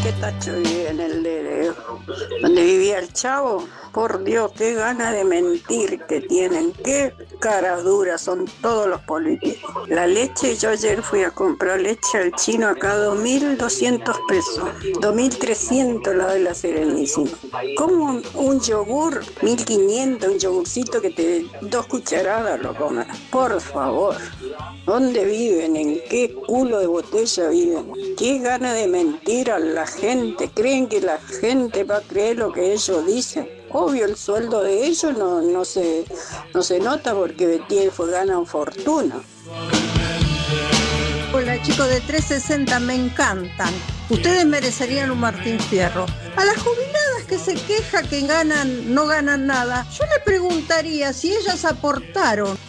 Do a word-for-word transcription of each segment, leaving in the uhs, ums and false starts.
qué tacho vivía en el de donde vivía el Chavo. Por Dios, qué gana de mentir que tienen, qué caras duras son todos los políticos. La leche, yo ayer fui a comprar leche al chino acá, dos mil doscientos pesos, dos mil trescientos la de la Serenísima. ¿Cómo un, un yogur, mil quinientos, un yogurcito que te dos cucharadas lo comes? Por favor, ¿dónde viven? ¿En qué culo de botella viven? Qué gana de mentir a la gente, ¿creen que la gente va a creer lo que ellos dicen? Obvio, el sueldo de ellos no, no, se, no se nota porque Betiel fue ganan fortuna. Hola chicos de trescientos sesenta, me encantan. Ustedes merecerían un Martín Fierro. A las jubiladas que se quejan que ganan, no ganan nada, yo le preguntaría si ellas aportaron.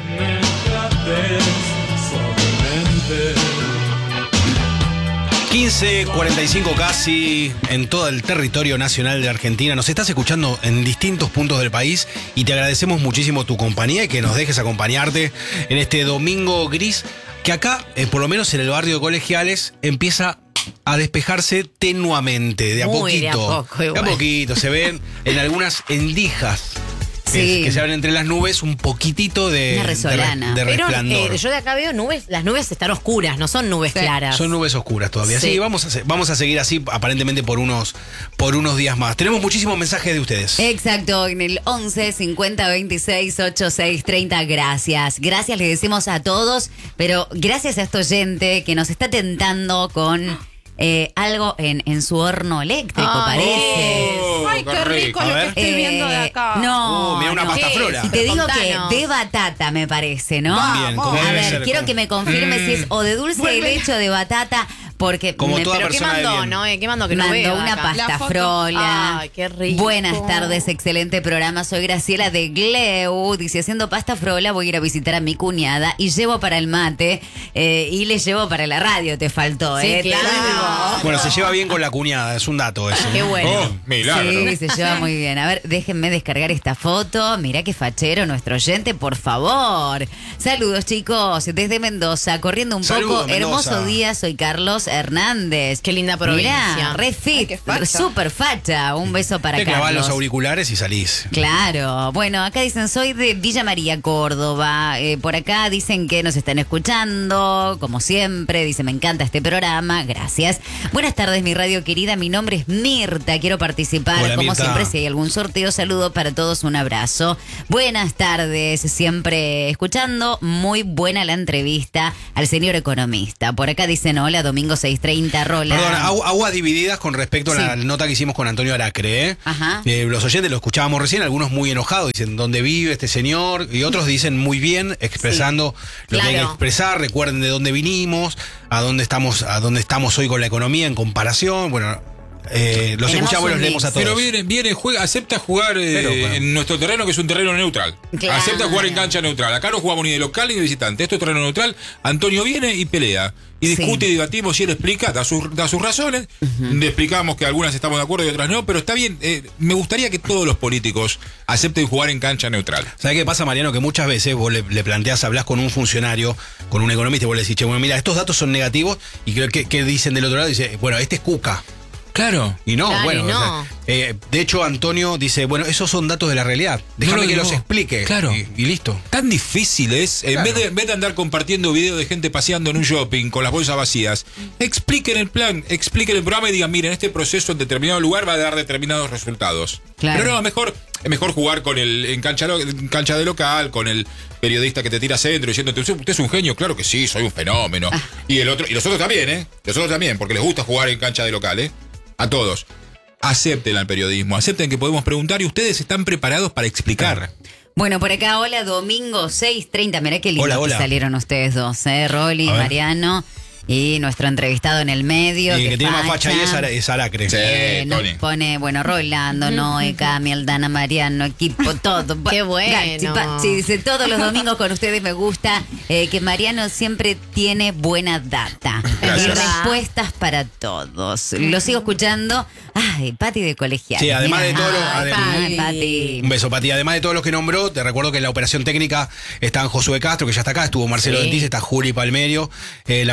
quince cuarenta y cinco casi en todo el territorio nacional de Argentina. Nos estás escuchando en distintos puntos del país y te agradecemos muchísimo tu compañía y que nos dejes acompañarte en este domingo gris que acá, eh, por lo menos en el barrio de Colegiales, empieza a despejarse tenuamente, de a Muy poquito. de a poco, igual. De a poquito, se ven en algunas endijas. Sí. Que, que se abren entre las nubes un poquitito de, Una resolana. de, de Pero resplandor. eh, yo de acá veo nubes, las nubes están oscuras, no son nubes Sí. claras. Son nubes oscuras todavía. Sí, Sí. vamos, a, se- vamos a seguir así aparentemente por unos, por unos días más. Tenemos muchísimos mensajes de ustedes. Exacto, en el once cincuenta veintiséis ochenta y seis treinta. Gracias. Gracias, le decimos a todos, pero gracias a este oyente que nos está tentando con eh, algo en, en su horno eléctrico, Ay, parece. Oh, Ay, qué rico A lo ver. que estoy viendo de acá. Eh, No, Uh, mira una no. pasta ¿Qué flora. es? Y te digo Contanos. que de batata, me parece, ¿no? Bien, como A debe ver, ser, quiero como- que me confirme si es o de dulce de leche o de batata, porque Como me- toda Pero ¿qué persona de mandó, bien. no? Eh, ¿Qué mandó que no mandó veo una acá? pasta La foto. frola. Ay, qué rico. Buenas tardes, excelente programa. Soy Graciela de Gleu. Dice, haciendo pasta frola voy a ir a visitar a mi cuñada y llevo para el mate eh, y le llevo para la radio. Te faltó, Sí, ¿eh? Te claro. digo. Bueno, se lleva bien con la cuñada, es un dato ese. Qué bueno. Oh, milagro. Sí, se lleva muy bien. A ver, déjenme descargar esta foto. Mirá qué fachero nuestro oyente, por favor. Saludos, chicos, desde Mendoza, corriendo un Saludos, poco. Mendoza. Hermoso día, soy Carlos Hernández. Qué linda provincia. Mirá, re Ay, fit, qué facha. super facha. Un beso para Te clavas Carlos. los auriculares y salís. Claro, bueno, acá dicen, soy de Villa María, Córdoba. Eh, por acá dicen que nos están escuchando, como siempre. Dice, me encanta este programa, gracias. Buenas tardes, mi radio querida, mi nombre es Mirta, quiero participar. Hola, como Mirta. siempre, si hay algún sorteo, saludo para todos, un abrazo. Buenas tardes, siempre escuchando. Muy buena la entrevista al señor economista. Por acá dicen, hola, domingo seis treinta, Rola. Perdón, agu- aguas divididas con respecto a la Sí. nota que hicimos con Antonio Aracre. ¿eh? Ajá. Eh, los oyentes lo escuchábamos recién, algunos muy enojados, dicen dónde vive este señor, y otros dicen muy bien, expresando lo que hay que Claro. expresar, recuerden de dónde vinimos, a dónde estamos, a dónde estamos hoy con la economía en comparación. Bueno, eh, los Tenemos escuchamos y los un leemos a mix. todos. Pero viene, viene, juega, acepta jugar eh, Pero, bueno. en nuestro terreno, que es un terreno neutral. Claro. Acepta jugar en cancha neutral. Acá no jugamos ni de local ni de visitante. Esto es terreno neutral. Antonio viene y pelea. Y discute Sí. y debatimos y él explica, da, sus- da sus razones. Le explicamos que algunas estamos de acuerdo y otras no. Pero está bien. eh, me gustaría que todos los políticos acepten jugar en cancha neutral. ¿Sabes qué pasa, Mariano? Que muchas veces vos le, le planteás, hablás con un funcionario, con un economista, y vos le decís, che, bueno, mira, estos datos son negativos, y creo que, que dicen del otro lado, dice, bueno, este es Cuca. Claro. Y no, Claro, bueno, y no. o sea, eh, de hecho Antonio dice, bueno, esos son datos de la realidad, déjame No lo que digo. los explique. Claro. Y, y listo. Tan difícil es, en, Claro. vez de, en vez de andar compartiendo videos de gente paseando en un shopping con las bolsas vacías, expliquen el plan, expliquen el programa y digan, miren, este proceso en determinado lugar va a dar determinados resultados. Claro. Pero no, mejor, es mejor jugar con el en cancha, lo- en cancha de local, con el periodista que te tira centro diciéndote, usted es un genio, claro que sí, soy un fenómeno. Y el otro, y los otros también, ¿eh? Los otros también, porque les gusta jugar en cancha de local, ¿eh? A todos. Acepten al periodismo, acepten que podemos preguntar y ustedes están preparados para explicar. Bueno, por acá, hola, domingo seis treinta. Mirá qué lindo Hola, hola. que salieron ustedes dos, ¿eh? Rolly, A ver. Mariano y nuestro entrevistado en el medio. Y que que tiene más facha ahí es, Ara- es Aracre. Sí. Eh, nos Tony. pone, bueno, Rolando, Noé, Cami, Aldana, Mariano, equipo, todo. Qué bueno. Gachi, Pachi, dice, todos los domingos con ustedes me gusta eh, que Mariano siempre tiene buena data y Gracias. respuestas para todos. Lo sigo escuchando. Ay, Pati de colegial. Sí, además de todo lo- Ay, adem- Pati. Un beso, Pati. Además de todos los que nombró, te recuerdo que en la operación técnica están Josué Castro, que ya está acá, estuvo Marcelo Sí. Dentis, está Juli Palmerio, eh, la producción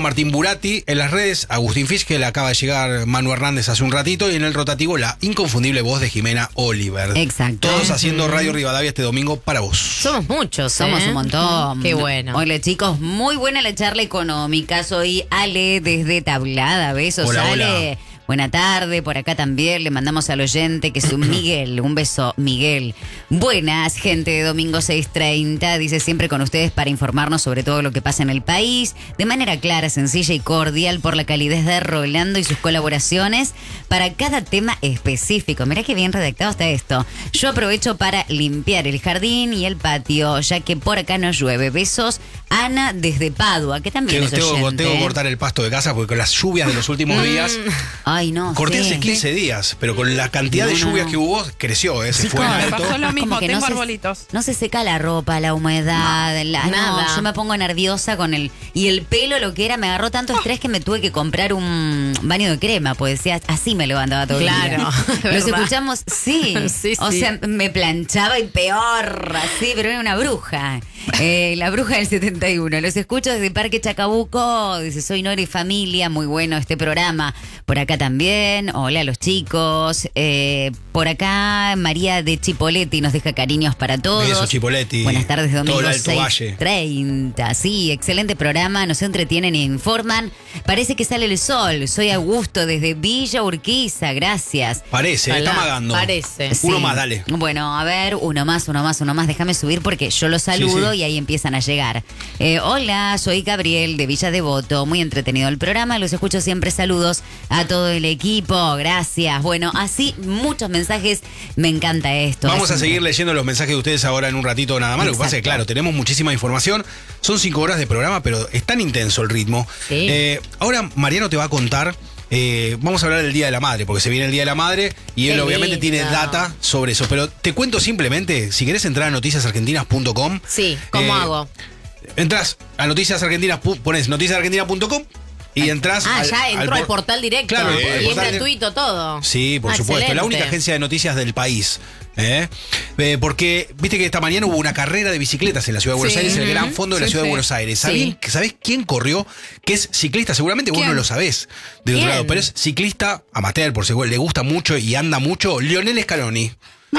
Martín Burati. En las redes, Agustín Fisch, que le acaba de llegar Manu Hernández hace un ratito. Y en el rotativo, la inconfundible voz de Jimena Oliver. Exacto. Todos haciendo Radio Rivadavia este domingo para vos. Somos muchos, Somos ¿eh? un montón. Qué bueno. Hola chicos, muy buena la charla económica. Soy Ale desde Tablada. Besos, Hola, Ale. hola. Buena tarde, por acá también le mandamos al oyente que es un Miguel, un beso Miguel. Buenas, gente de Domingo seis treinta, dice siempre con ustedes para informarnos sobre todo lo que pasa en el país, de manera clara, sencilla y cordial por la calidez de Rolando y sus colaboraciones para cada tema específico. Mirá qué bien redactado está esto. Yo aprovecho para limpiar el jardín y el patio, ya que por acá no llueve. Besos, Ana desde Padua, que también Que es tengo, oyente. tengo que cortar el pasto de casa porque con las lluvias de los últimos días. Ay, no. Corté sí. hace quince días, pero con la cantidad de No, no. lluvias que hubo, creció, ¿eh? Se Sí, fue claro, en Me alto. pasó lo Como mismo, que tengo no se- arbolitos. No se seca la ropa, la humedad, la, no, nada. yo me pongo nerviosa con el... Y el pelo, lo que era, me agarró tanto estrés que me tuve que comprar un baño de crema, pues decía, así me levantaba todo Claro, el día. es Los verdad. escuchamos, sí. Sí, O sí. sea, me planchaba y peor, así, pero era una bruja. Eh, la bruja del setenta y uno. Los escucho desde Parque Chacabuco, dice, soy Nora y familia, muy bueno este programa. Por acá también, hola a los chicos. Eh, por acá, María de Chipoletti nos deja cariños para todos. Beso, Chipoletti. Buenas tardes, Todo domingo el Alto Valle. seis treinta. Sí, excelente programa, nos entretienen e informan. Parece que sale el sol. Soy Augusto desde Villa Urquiza, gracias. Parece, Ojalá, está magando. parece. Uno Sí. más, dale. Bueno, a ver, uno más, uno más, uno más. Déjame subir porque yo los saludo Sí, sí. y ahí empiezan a llegar. Eh, hola, soy Gabriel de Villa Devoto. Muy entretenido el programa. Los escucho siempre. Saludos a todo el equipo. Gracias. Bueno, así muchos mensajes. Me encanta esto. Vamos Es a un- seguir leyendo los mensajes de ustedes ahora en un ratito nada más. Lo que pasa es que, Exacto. claro, tenemos muchísima información. Son cinco horas de programa, pero es tan intenso el ritmo. Sí. Eh, ahora Mariano te va a contar. eh, vamos a hablar del Día de la Madre, porque se viene el Día de la Madre y él Qué obviamente lindo. tiene data sobre eso. Pero te cuento simplemente, si querés entrar a noticias argentinas punto com. Sí, ¿cómo eh, hago? Entras a Noticias Argentinas, pu- pones noticias argentinas punto com y entras Ah, al- ya entró al, por- portal directo. Claro, el y portal es de- gratuito todo. Sí, por Ah, supuesto. La excelente. única agencia de noticias del país. ¿eh? Eh, porque viste que esta mañana hubo una carrera de bicicletas en la ciudad de Buenos Sí. Aires, en el Gran Ujú. Fondo de la Sí, ciudad de sí. Buenos Aires. Sí. ¿Sabían- ¿Sabés quién corrió? Que es ciclista. Seguramente vos ¿Quién? no lo sabés del otro ¿Quién? lado, pero es ciclista amateur, por seguro. Le gusta mucho y anda mucho. Lionel Scaloni.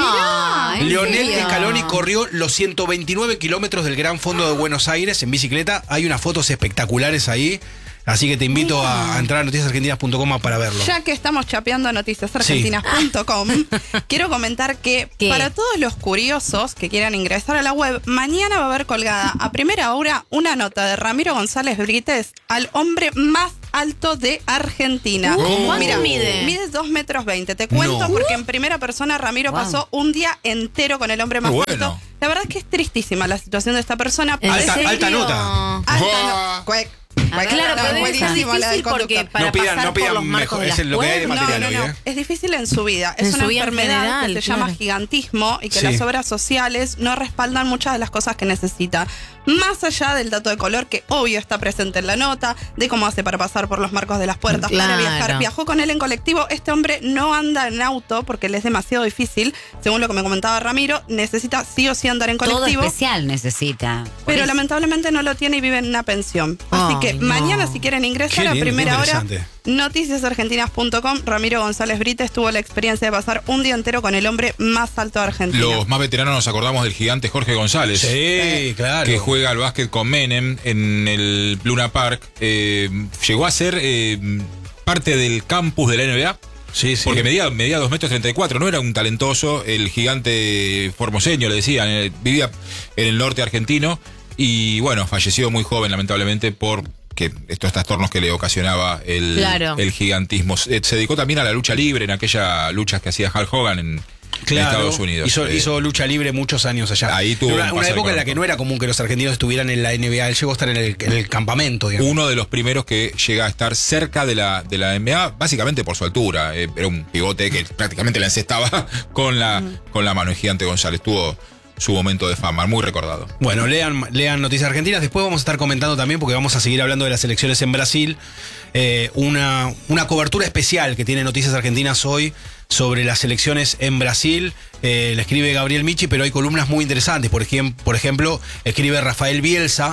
Ah, ¿en Lionel serio? Scaloni corrió los ciento veintinueve kilómetros del Gran Fondo de Buenos Aires en bicicleta. Hay unas fotos espectaculares ahí. Así que te invito a, a entrar a noticias argentinas punto com para verlo. Ya que estamos chapeando noticias argentinas punto com, quiero comentar que ¿Qué? para todos los curiosos que quieran ingresar a la web, mañana va a haber colgada a primera hora una nota de Ramiro González Brites, al hombre más alto de Argentina. Uh, ¿cuánto Mira, mide? Mide dos metros veinte. Te cuento No. porque en primera persona Ramiro Wow. pasó un día entero con el hombre más Muy alto. bueno. La verdad es que es tristísima la situación de esta persona. ¿En Alta- serio? alta nota. Alta, Buah. no. Cuec. A ver, Claro, No, pero debe ser buenísimo la del difícil porque conductor. para No pidan- pasar no pidan por los marcos mejor, de es las lo que hay de puertas. material No, no, hoy, no. ¿eh? Es difícil en su vida. En Es una su vida en enfermedad general, que se llama claro. gigantismo y que Sí. las obras sociales no respaldan muchas de las cosas que necesita. Más allá del dato de color que obvio está presente en la nota, de cómo hace para pasar por los marcos de las puertas, Claro. para viajar. Viajó con él en colectivo. Este hombre no anda en auto porque le es demasiado difícil. Según lo que me comentaba Ramiro, necesita sí o sí andar en Todo colectivo. especial necesita. Por Pero eso. lamentablemente no lo tiene y vive en una pensión. Así Ay, que no. mañana si quieren ingresar Qué a lindo, primera qué hora, interesante. noticias argentinas punto com, Ramiro González Brites tuvo la experiencia de pasar un día entero con el hombre más alto de Argentina. Los más veteranos nos acordamos del gigante Jorge González. Sí, claro. Que juega al básquet con Menem en el Luna Park. Eh, llegó a ser eh, parte del campus de la N B A. Sí, sí. Porque medía, medía dos metros treinta y cuatro, no era un talentoso, el gigante formoseño, le decían, eh, vivía en el norte argentino y bueno, falleció muy joven lamentablemente por que estos trastornos que le ocasionaba el, Claro. el gigantismo. Se, se dedicó también a la lucha libre, en aquellas luchas que hacía Hulk Hogan en, Claro, en Estados Unidos. Hizo, Eh, hizo lucha libre muchos años allá. Ahí tuvo una, un una paso época en la económico. que no era común que los argentinos estuvieran en la N B A. Él llegó a estar en el, en el campamento, digamos. Uno de los primeros que llega a estar cerca de la, de la N B A, básicamente por su altura. Eh, era un pivote que prácticamente la encestaba con la, con la mano. El gigante González tuvo su momento de fama, muy recordado. Bueno, lean, lean Noticias Argentinas. Después vamos a estar comentando también, porque vamos a seguir hablando de las elecciones en Brasil. Eh, una, una cobertura especial que tiene Noticias Argentinas hoy sobre las elecciones en Brasil. Eh, le escribe Gabriel Michi, pero hay columnas muy interesantes. Por ejemplo, por ejemplo, escribe Rafael Bielsa,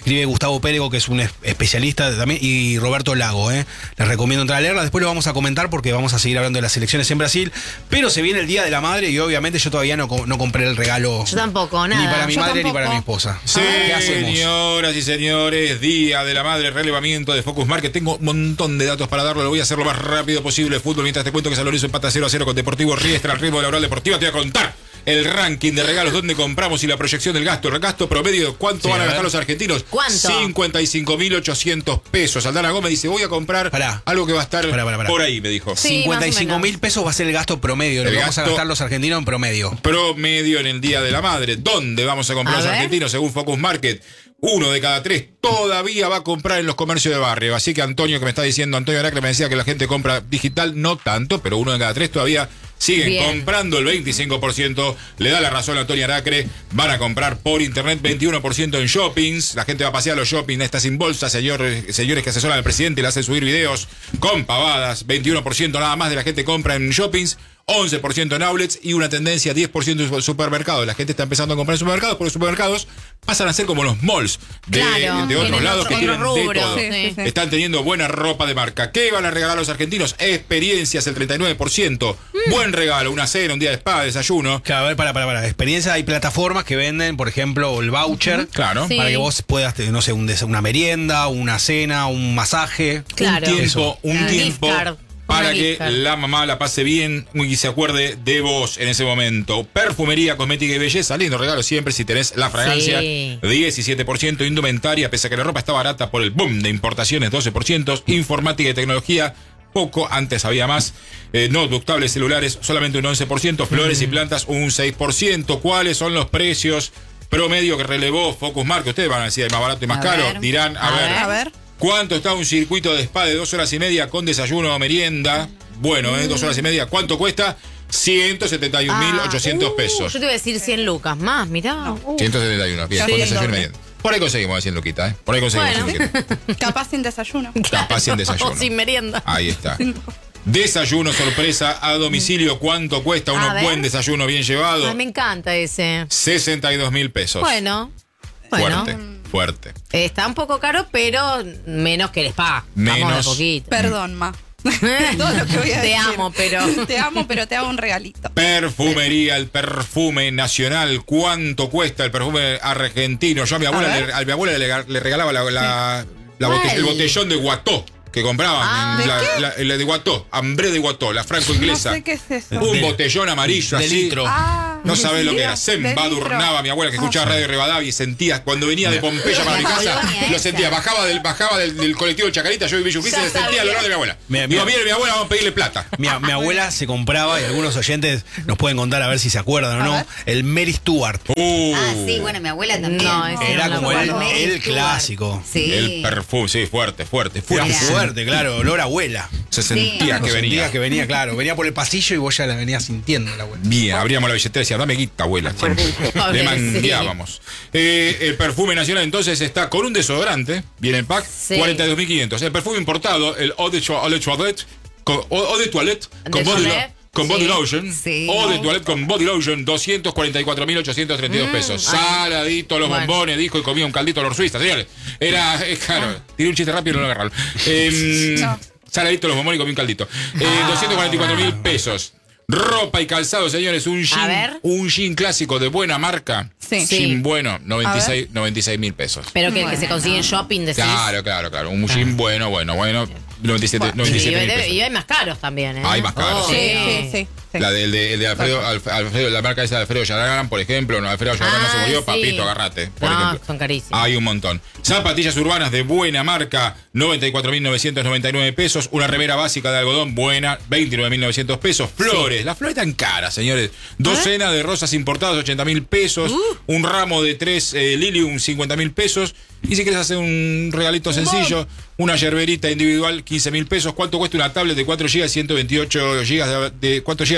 escribe Gustavo Pérego, que es un es- especialista también, y Roberto Lago, ¿eh? Les recomiendo entrar a leerla. Después lo vamos a comentar porque vamos a seguir hablando de las elecciones en Brasil. Pero se viene el Día de la Madre y obviamente yo todavía no, co- no compré el regalo. Yo tampoco, nada. Ni para mi Yo madre tampoco. ni para mi esposa. ¿Qué hacemos? Señoras y señores, Día de la Madre, relevamiento de Focus Market. Tengo un montón de datos para darlo, lo voy a hacer lo más rápido posible. Fútbol, mientras te cuento que San Lorenzo empata cero a cero con Deportivo Riestra al ritmo de la oral deportiva. Te voy a contar el ranking de regalos, dónde compramos y la proyección del gasto. El gasto promedio, ¿cuánto Sí, van a a ver. gastar los argentinos? ¿Cuánto? cincuenta y cinco mil ochocientos pesos. Aldana Gómez dice, voy a comprar Pará. algo que va a estar Pará, pará, pará. por ahí, me dijo. Sí, cincuenta y más o cinco mil menos. pesos va a ser el gasto promedio, lo El que vamos a gasto- gastar los argentinos en promedio. Promedio en el Día de la Madre. ¿Dónde vamos a comprar A los ver. argentinos según Focus Market? Uno de cada tres todavía va a comprar en los comercios de barrio. Así que Antonio, que me está diciendo, Antonio Aracle me decía que la gente compra digital, no tanto, pero uno de cada tres todavía siguen Bien. comprando. El veinticinco por ciento le da la razón a Antonio Aracre. Van a comprar por internet, veintiuno por ciento en shoppings. La gente va a pasear los shoppings, está sin bolsa, señores, señores que asesoran al presidente y le hacen subir videos con pavadas. veintiuno por ciento nada más de la gente compra en shoppings. once por ciento en outlets y una tendencia diez por ciento en supermercados. La gente está empezando a comprar en supermercados porque los supermercados pasan a ser como los malls de, Claro, de otros tienen lados otro- que tienen otro de rubro, todo. sí, sí, sí. Están teniendo buena ropa de marca. ¿Qué van a regalar los argentinos? Experiencias, el treinta y nueve por ciento. Mm. Buen regalo, una cena, un día de spa, desayuno. Claro, a ver, para, para, para. Experiencia, hay plataformas que venden, por ejemplo, el voucher. Claro. Sí. Para que vos puedas, te- no sé, un des- una merienda, una cena, un masaje. Claro. Un tiempo, Eso. un Ah. tiempo Gift card. para Una que gift card. la mamá la pase bien y se acuerde de vos en ese momento. Perfumería, cosmética y belleza, lindo regalo siempre si tenés la fragancia. Sí. diecisiete por ciento indumentaria, pese a que la ropa está barata por el boom de importaciones, doce por ciento. Informática y tecnología, poco, antes había más. Eh, notebook, tablets, celulares, solamente un once por ciento. Flores y plantas, un seis por ciento. ¿Cuáles son los precios promedio que relevó Focus Market? Ustedes van a decir más barato y más A caro. ver. Dirán, a, A ver. ver. A ver. ¿Cuánto está un circuito de spa de dos horas y media con desayuno o merienda? Bueno, ¿eh? Dos horas y media. ¿Cuánto cuesta? ciento setenta y un mil ochocientos Uh, pesos. Yo te iba a decir cien lucas más, mirá. Uh. ciento setenta y uno. Bien, Sí, con el desayuno y doble. merienda. Por ahí conseguimos haciendo Luquita, ¿eh? Por ahí conseguimos Bueno. haciendo Luquita. Capaz sin desayuno. Capaz sin desayuno. O sin merienda. Ahí está. Desayuno sorpresa a domicilio. ¿Cuánto cuesta A un ver. buen desayuno bien llevado? Ay, me encanta ese. sesenta y dos mil pesos. Bueno. Bueno. Fuerte, fuerte. Está un poco caro, pero menos que el spa. Menos. Vamos de poquito. Perdón, ma. Todo lo que voy a Te decir. amo, pero- Te amo, pero te hago un regalito. Perfumería, el perfume nacional. ¿Cuánto cuesta el perfume argentino? Yo a mi abuela, ver. le, a mi abuela le, le regalaba la, la- la bote- ¿Cuál? el botellón de Guató que compraban. Ah. en ¿De la, qué? la- la de Guató, Ambré de Guató, la franco-inglesa. No sé qué es eso. Un De- botellón amarillo de así. litro. Ah, No sabés lo que era. de Se litro. embadurnaba mi abuela que Ah. escuchaba Radio Rivadavia y sentía, cuando venía de Pompeya para mi La casa, colonia lo esa. sentía. Bajaba del, bajaba del, del colectivo de Chacarita, yo viví en Uruguay, Ya y sentía el sabía. olor de mi abuela. Mira, Digo, mira. viene mi abuela, vamos a pedirle plata. Mi, mi abuela se compraba, y algunos oyentes nos pueden contar a ver si se acuerdan o A no, ver. el Mary Stuart. Uh, Ah, sí, bueno, mi abuela también. No, ese Era no como lo el, guardo. el Mary clásico. Sí. El perfume, sí, fuerte, fuerte, Era fuerte. Mira. fuerte, claro, olor a abuela. Se Sí. sentía No que sentía venía. que venía, claro. Venía por el pasillo y vos ya la venías sintiendo la abuela. Bien, abríamos la billetera y decía, dame guita, abuela. siempre. Pobre, Le mangueábamos. Eh, el perfume nacional entonces está con un desodorante, viene el pack, Sí. cuarenta y dos mil quinientos. El perfume importado, el Eau de, Cho- Eau de Toilette, con, Eau Eau de Toilette, con, De body, lo- Toilette, con sí. body lotion. Sí. Eau de Toilette con body lotion, doscientos cuarenta y cuatro mil ochocientos treinta y dos pesos. ay. Saladito los Bueno. bombones, dijo y comía un caldito lor suiza, señores. Era, eh, claro, tiré un chiste rápido y no lo agarraron. Eh, No. Saladito los bombones y comí un caldito. Eh, doscientos cuarenta y cuatro mil pesos. Ropa y calzado, señores, un A jean, ver. un jean clásico de buena marca. Sí. Sí. Jean bueno, noventa y seis mil pesos. Pero que, que se consigue en shopping, decís. Claro, claro, claro. Un jean bueno, bueno, bueno. noventa y siete Y, noventa y siete mil y- pesos. y hay más caros también, ¿eh? Hay más caros, Oh, sí. Sí, sí, sí. sí. La del de, el de Alfredo, Alf- Alfredo, la marca esa de Alfredo Yaragán, por ejemplo, no, Alfredo Yaragán no se Ah, murió, sí. papito, agarrate. Por No, ejemplo. son carísimos. Hay un montón. Zapatillas urbanas de buena marca, noventa y cuatro mil novecientos noventa y nueve pesos. Una remera básica de algodón buena, veintinueve mil novecientos pesos. Flores, las flores tan caras, señores. Docena de rosas importadas, ochenta mil pesos. Uh. Un ramo de tres eh, lilium, cincuenta mil pesos. Y si quieres hacer un regalito sencillo, una yerberita individual, quince mil pesos. ¿Cuánto cuesta una tablet de cuatro gigas, ciento veintiocho gigas de, de ¿cuántos gigas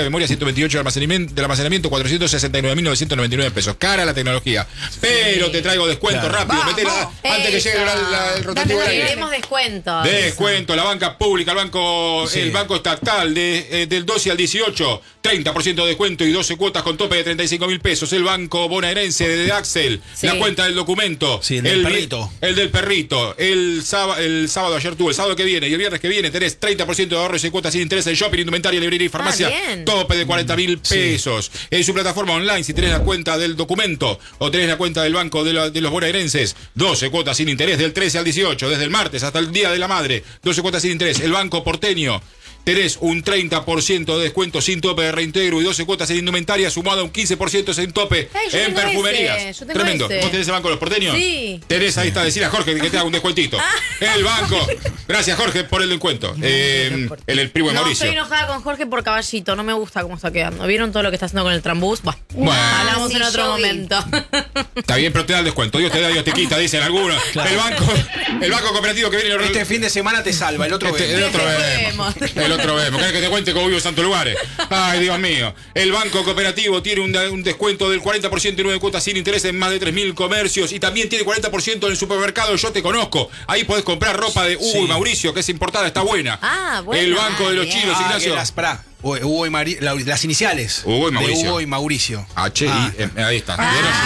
de memoria, ciento veintiocho de almacenamiento, del almacenamiento, cuatrocientos sesenta y nueve mil novecientos noventa y nueve pesos. Cara la tecnología. Pero te traigo descuento Claro. rápido. Vamos. Metela antes que llegue la- la- el rotativo Dale, al aire. Queremos descuentos. Descuento, la banca pública, el banco, Sí. el banco estatal de, eh, del doce al dieciocho, treinta por ciento de descuento y doce cuotas con tope de treinta y cinco mil pesos. El banco bonaerense de Axel, Sí. la cuenta del documento. Sí, el del vi- perrito. El del perrito. El sábado, el sábado ayer tuvo, el sábado que viene y el viernes que viene tenés treinta por ciento de ahorro y seis cuotas sin interés en shopping, indumentaria, librería y farmacia. bien. Tope de cuarenta mil pesos. En su plataforma online, si tenés la cuenta del documento o tenés la cuenta del banco de, la- de los bonaerenses, doce cuotas sin interés del trece al dieciocho, desde el martes hasta el Día de la Madre, doce cuotas sin interés. El banco porteño, tenés un treinta por ciento de descuento sin tope de reintegro y doce cuotas en indumentaria, sumado a un quince por ciento sin tope Ey, yo en tengo perfumerías. ese, yo tengo Tremendo. ese. ¿Vos tenés el banco de los porteños? Sí. Tenés, ahí está, decir a Jorge que te haga un descuentito. El banco. Gracias, Jorge, por el descuento. Eh, el, el primo de No, Mauricio. estoy enojada con Jorge por Caballito. No me gusta cómo está quedando. ¿Vieron todo lo que está haciendo con el trambús? Bah. Bueno. Hablamos Sí, en otro yo vi. momento. Está bien, pero te da el descuento. Dios te da, Dios te quita, dicen algunos. El banco, el banco cooperativo que viene. Este fin de semana te salva, el otro Este- vez. el otro Este vemos. vemos. El otro vemos. ¿Querés que te cuente cómo vivo en Santos Lugares? Ay, Dios mío. El Banco Cooperativo tiene un, un descuento del cuarenta por ciento y nueve cuotas sin interés en más de tres mil comercios. Y también tiene cuarenta por ciento en el supermercado Yo Te Conozco. Ahí podés comprar ropa de Hugo Sí. y Mauricio, que es importada, está buena. Ah, bueno. El Banco de los bien. Chinos, Ah, Ignacio. que las, pará, Hugo y Mari- la- las iniciales. Hugo y de Mauricio. Hugo y Mauricio. H I Ah. M. Ahí está.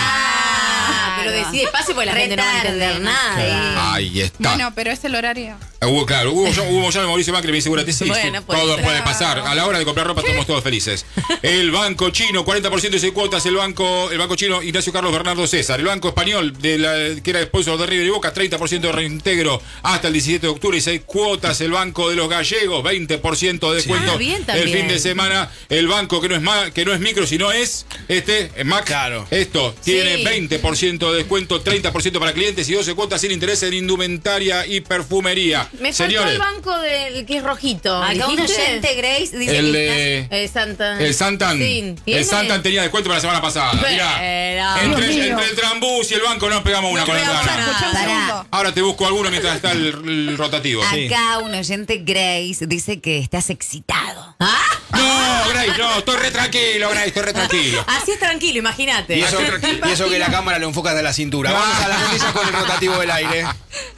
Ah, pero decide pase porque la gente no va a entender nada. Ahí está. Bueno, pero es el horario. Hugo, claro, Hugo, yo- Hugo Moyano y Mauricio Macri me dice, "Segurate, sí, Bueno, sí, puede todo ser. puede pasar. A la hora de comprar ropa estamos todos felices. El Banco Chino, cuarenta por ciento de seis cuotas. El banco el banco Chino, Ignacio Carlos Bernardo César. El Banco Español, de la, que era sponsor de River y Boca, treinta por ciento de reintegro hasta el diecisiete de octubre y seis cuotas. El Banco de los Gallegos, veinte por ciento de descuento. Ah, bien el también. fin de semana. El banco que no es ma- que no es micro, sino es este, es Mac. Claro. Esto tiene Sí. veinte por ciento de descuento, treinta por ciento para clientes y doce cuotas sin interés en indumentaria y perfumería. Me faltó Señores, el banco del que es rojito. Acá un ¿Dijiste? oyente, Grace, dice el que de El Santan. el Santan, Sí, ¿tiene? el Santan tenía descuento para la semana pasada. Mirá, Pero- entre, Dios mío. entre el trambús y el banco nos pegamos una No con el pegamos gana. nada. Escucha un Pará. segundo. Ahora te busco alguno mientras está el, el rotativo. Sí. acá un oyente, Grace, dice que estás excitado. ¿Ah? No, Grace, no, estoy re tranquilo, Grace, estoy re tranquilo. Así es tranquilo, imagínate. Y eso, y eso que la cámara lo enfoca de la cintura. Vamos a las noticias con el rotativo del aire.